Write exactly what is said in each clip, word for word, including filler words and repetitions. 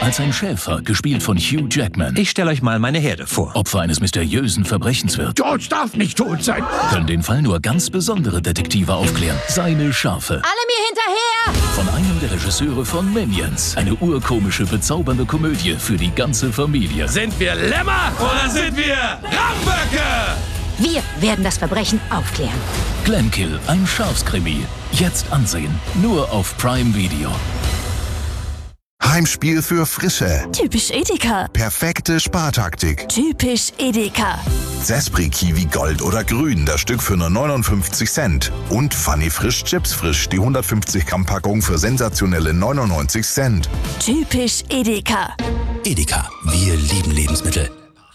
Als ein Schäfer, gespielt von Hugh Jackman, Ich stelle euch mal meine Herde vor. Opfer eines mysteriösen Verbrechens wird, George darf nicht tot sein. können den Fall nur ganz besondere Detektive aufklären. Seine Schafe. Alle mir hinterher! Von einem der Regisseure von Minions. Eine urkomische, bezaubernde Komödie für die ganze Familie. Sind wir Lämmer oder sind wir Ramböcke? Wir werden das Verbrechen aufklären. Glenkill, ein Schafskrimi. Jetzt ansehen. Nur auf Prime Video. Heimspiel für Frische. Typisch Edeka. Perfekte Spartaktik. Typisch Edeka. Sespri Kiwi Gold oder Grün, das Stück für nur neunundfünfzig Cent. Und Funny Frisch Chips Frisch, die hundertfünfzig Gramm Packung für sensationelle neunundneunzig Cent. Typisch Edeka. Edeka, wir lieben Lebensmittel.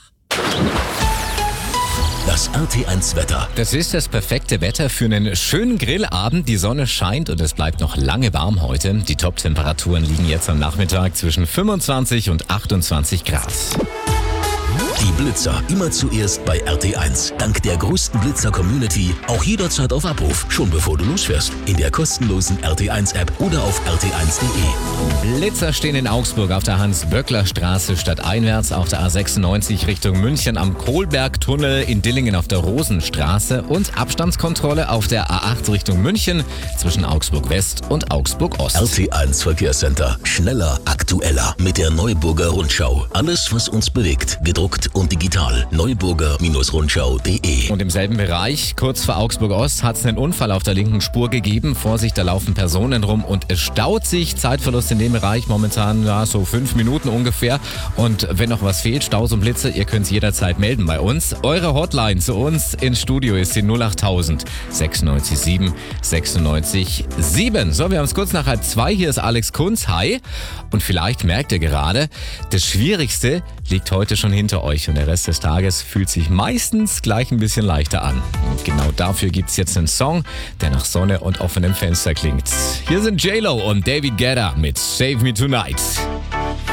Das R T eins Wetter. Das ist das perfekte Wetter für einen schönen Grillabend. Die Sonne scheint und es bleibt noch lange warm heute. Die Top-Temperaturen liegen jetzt am Nachmittag zwischen fünfundzwanzig und achtundzwanzig Grad. Die Blitzer immer zuerst bei R T eins. Dank der größten Blitzer-Community auch jederzeit auf Abruf, schon bevor du losfährst. In der kostenlosen R T eins App oder auf r t eins punkt de. Blitzer stehen in Augsburg auf der Hans-Böckler-Straße stadteinwärts, auf der A sechsundneunzig Richtung München am Kohlbergtunnel, in Dillingen auf der Rosenstraße und Abstandskontrolle auf der A acht Richtung München zwischen Augsburg West und Augsburg Ost. R T eins Verkehrscenter. Schneller, aktueller. Mit der Neuburger Rundschau. Alles, was uns bewegt. Gedruckt und digital. neuburger Rundschau punkt de. Und im selben Bereich, kurz vor Augsburg Ost, hat es einen Unfall auf der linken Spur gegeben. Vorsicht, da laufen Personen rum und es staut sich. Zeitverlust in dem Bereich momentan ja, so fünf Minuten ungefähr. Und wenn noch was fehlt, Staus und Blitze, ihr könnt es jederzeit melden bei uns. Eure Hotline zu uns ins Studio ist die null achttausend sechsundneunzig sieben sechsundneunzig sieben. So, wir haben es kurz nach halb zwei. Hier ist Alex Kunz. Hi. Und vielleicht merkt ihr gerade, das Schwierigste liegt heute schon hinter euch und der Rest des Tages fühlt sich meistens gleich ein bisschen leichter an. Und genau dafür gibt's jetzt einen Song, der nach Sonne und offenem Fenster klingt. Hier sind J-Lo und David Guetta mit Save Me Tonight.